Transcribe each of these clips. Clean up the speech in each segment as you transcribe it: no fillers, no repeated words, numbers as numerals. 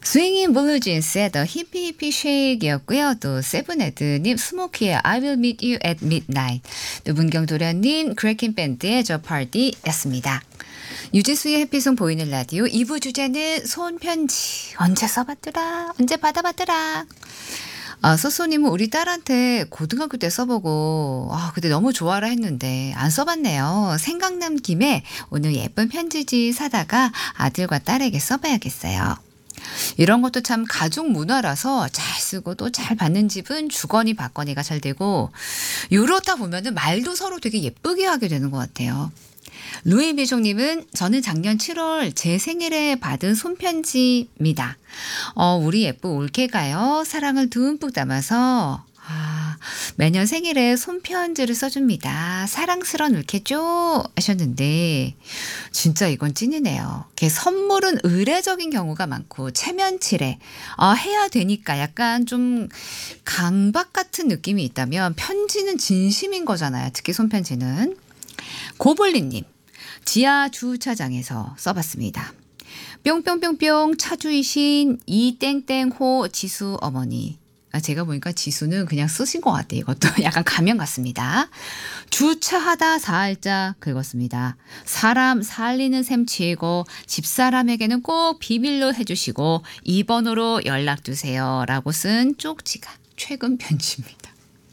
스윙인 블루진스의 The Hippie Hippie Shake이었고요. 또 세븐헤드님 스모키의 I Will Meet You at Midnight. 또 문경도련님 크래킹 밴드의 The Party였습니다. 유지수의 해피송 보이는 라디오 2부 주제는 손편지. 언제 써봤더라? 언제 받아봤더라? 소소님은 우리 딸한테 고등학교 때 써보고 그때 너무 좋아라 했는데 안 써봤네요. 생각난 김에 오늘 예쁜 편지지 사다가 아들과 딸에게 써봐야겠어요. 이런 것도 참 가족 문화라서 잘 쓰고 또 잘 받는 집은 주거니 받거니가 잘 되고 이렇다 보면은 말도 서로 되게 예쁘게 하게 되는 것 같아요. 루이비종님은 저는 작년 7월 제 생일에 받은 손편지입니다. 우리 예쁜 올케가요. 사랑을 듬뿍 담아서 매년 생일에 손편지를 써줍니다. 사랑스러운 올케죠? 하셨는데 진짜 이건 찐이네요. 선물은 의례적인 경우가 많고 체면치레 해야 되니까 약간 좀 강박 같은 느낌이 있다면 편지는 진심인 거잖아요. 특히 손편지는. 고블린님 지하 주차장에서 써봤습니다. 뿅뿅뿅뿅 차주이신 이땡땡호 지수 어머니. 제가 보니까 지수는 그냥 쓰신 것 같아요. 이것도 약간 가면 같습니다. 주차하다 살짝 긁었습니다. 사람 살리는 셈 치고 집사람에게는 꼭 비밀로 해주시고 2번으로 연락주세요. 라고 쓴 쪽지가 최근 편지입니다.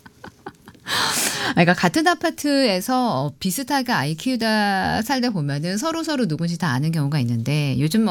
그러니까 같은 아파트에서 비슷하게 아이 키우다 살다 보면은 서로 누군지 다 아는 경우가 있는데 요즘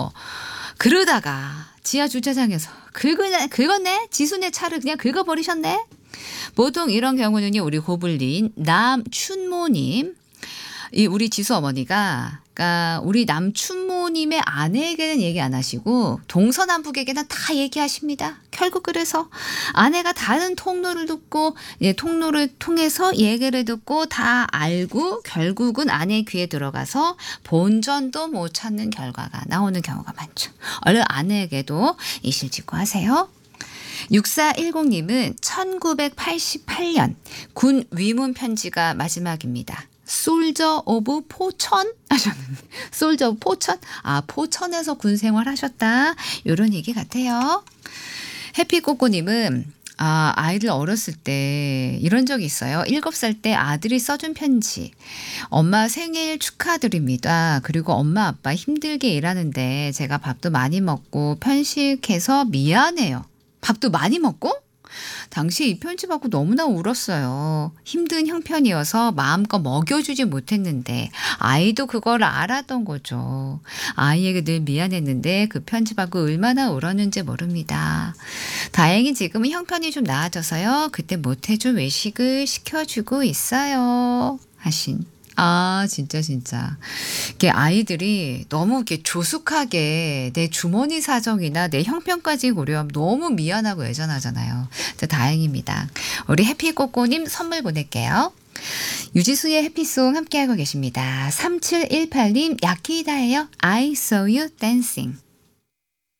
그러다가 지하 주차장에서 긁었네? 지수네 차를 그냥 긁어버리셨네? 보통 이런 경우는요, 우리 고블린 남춘모님, 우리 지수 어머니가, 그러니까 우리 남춘모님의 아내에게는 얘기 안 하시고 동서남북에게는 다 얘기하십니다. 결국 그래서 아내가 다른 통로를 듣고 통로를 통해서 얘기를 듣고 다 알고 결국은 아내 귀에 들어가서 본전도 못 찾는 결과가 나오는 경우가 많죠. 얼른 아내에게도 이실직고하세요. 6410님은 1988년 군 위문 편지가 마지막입니다. 솔저 오브 포천 하셨는데 솔저 오브 포천? 포천에서 군 생활하셨다. 이런 얘기 같아요. 해피꼬꼬님은 아이들 어렸을 때 이런 적이 있어요. 7살 때 아들이 써준 편지. 엄마 생일 축하드립니다. 그리고 엄마 아빠 힘들게 일하는데 제가 밥도 많이 먹고 편식해서 미안해요. 밥도 많이 먹고? 당시에 이 편지 받고 너무나 울었어요. 힘든 형편이어서 마음껏 먹여주지 못했는데 아이도 그걸 알았던 거죠. 아이에게 늘 미안했는데 그 편지 받고 얼마나 울었는지 모릅니다. 다행히 지금은 형편이 좀 나아져서요. 그때 못해준 외식을 시켜주고 있어요. 하신. 진짜. 이게 아이들이 너무 이렇게 조숙하게 내 주머니 사정이나 내 형편까지 고려하면 너무 미안하고 애잔하잖아요. 다행입니다. 우리 해피꼬꼬님 선물 보낼게요. 유지수의 해피송 함께하고 계십니다. 3718님 야키다예요. I saw you dancing.